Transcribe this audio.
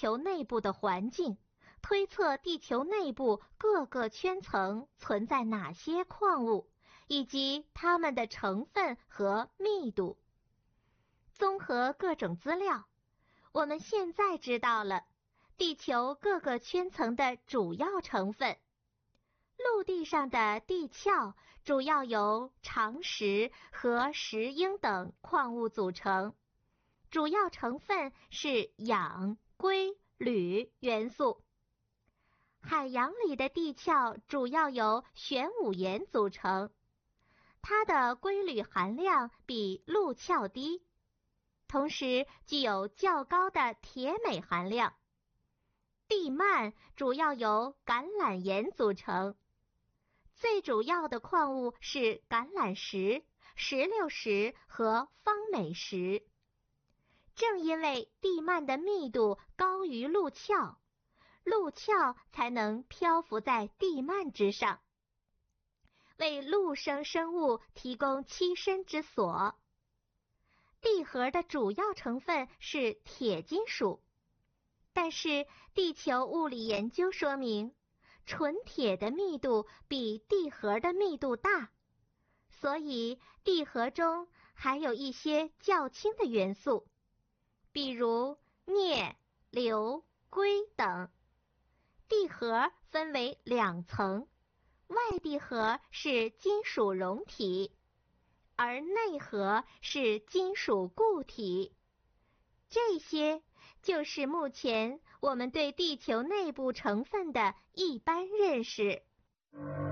球内部的环境，推测地球内部各个圈层存在哪些矿物，以及它们的成分和密度。综合各种资料，我们现在知道了地球各个圈层的主要成分。陆地上的地壳主要由长石和石英等矿物组成，主要成分是氧、硅、铝元素。海洋里的地壳主要由玄武岩组成，它的硅铝含量比陆壳低，同时具有较高的铁镁含量。地幔主要由橄榄岩组成，最主要的矿物是橄榄石、石榴石和方美石。正因为地幔的密度高于陆壳，陆壳才能漂浮在地幔之上，为陆生生物提供栖身之所。地核的主要成分是铁金属，但是地球物理研究说明，纯铁的密度比地核的密度大，所以地核中还有一些较轻的元素，比如镍、硫、硅等。地核分为2层，外地核是金属溶体，而内核是金属固体。这些就是目前我们对地球内部成分的一般认识。